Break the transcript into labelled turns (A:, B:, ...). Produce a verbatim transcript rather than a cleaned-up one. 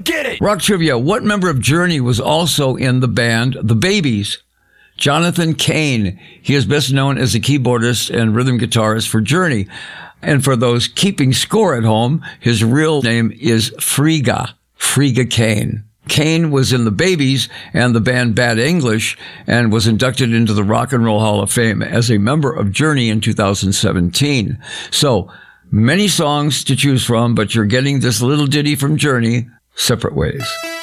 A: get it!
B: Rock trivia. What member of Journey was also in the band The Babies? Jonathan Cain. He is best known as a keyboardist and rhythm guitarist for Journey. And for those keeping score at home, his real name is Frigga. Frigga Cain. Cain was in The Babies and the band Bad English and was inducted into the Rock and Roll Hall of Fame as a member of Journey in two thousand seventeen. So, many songs to choose from, but you're getting this little ditty from Journey, Separate Ways.